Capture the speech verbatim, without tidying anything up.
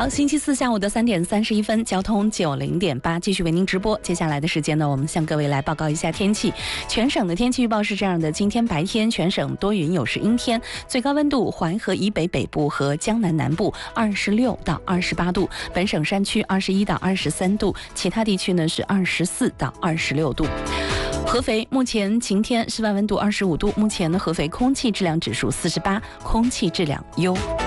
好，星期四下午的三点三十一分，交通九零点八继续为您直播。接下来的时间呢，我们向各位来报告一下天气。全省的天气预报是这样的：今天白天全省多云有时阴天，最高温度淮河以北北部和江南南部二十六到二十八度，本省山区二十一到二十三度，其他地区呢是二十四到二十六度。合肥目前晴天，室外温度二十五度。目前呢，合肥空气质量指数四十八，空气质量优。